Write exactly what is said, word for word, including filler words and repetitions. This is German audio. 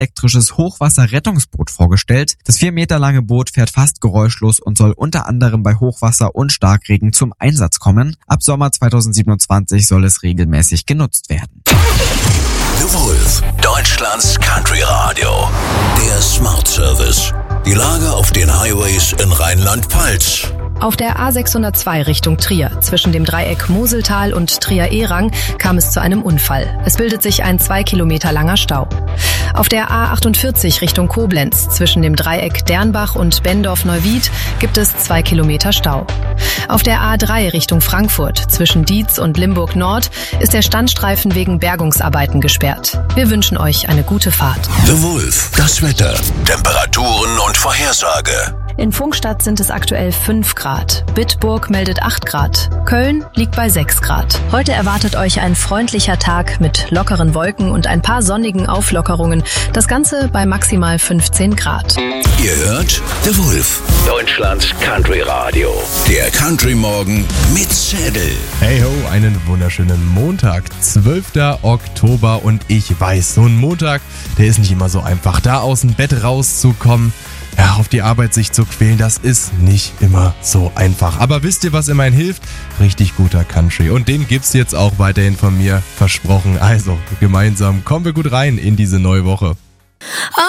elektrisches Hochwasserrettungsboot vorgestellt. Das vier Meter lange Boot fährt fast geräuschlos und soll unter anderem bei Hochwasser und Starkregen zum Einsatz kommen. Ab Sommer zweitausendsiebenundzwanzig soll es regelmäßig genutzt werden. The Wolf, Deutschlands Country Radio. Der Smart Service. Die Lage auf den Highways in Rheinland-Pfalz. Auf der A sechshundertzwei Richtung Trier, zwischen dem Dreieck Moseltal und Trier-Ehrang, kam es zu einem Unfall. Es bildet sich ein zwei Kilometer langer Stau. Auf der A achtundvierzig Richtung Koblenz, zwischen dem Dreieck Dernbach und Bendorf-Neuwied, gibt es zwei Kilometer Stau. Auf der A drei Richtung Frankfurt, zwischen Dietz und Limburg Nord, ist der Standstreifen wegen Bergungsarbeiten gesperrt. Wir wünschen euch eine gute Fahrt. The Wolf, das Wetter, Temperaturen und Vorhersage. In Pfungstadt sind es aktuell fünf Grad. Bitburg meldet acht Grad. Köln liegt bei sechs Grad. Heute erwartet euch ein freundlicher Tag mit lockeren Wolken und ein paar sonnigen Auflockerungen. Das Ganze bei maximal fünfzehn Grad. Ihr hört The Wolf, Deutschlands Country Radio. Der Country Morgen mit Zedel. Hey ho, einen wunderschönen Montag, zwölfter Oktober, und ich weiß, so ein Montag, der ist nicht immer so einfach. Da aus dem Bett rauszukommen, ja, auf die Arbeit sich zu quälen, das ist nicht immer so einfach. Aber wisst ihr, was immerhin hilft? Richtig guter Country. Und den gibt's jetzt auch weiterhin von mir, versprochen. Also, gemeinsam kommen wir gut rein in diese neue Woche.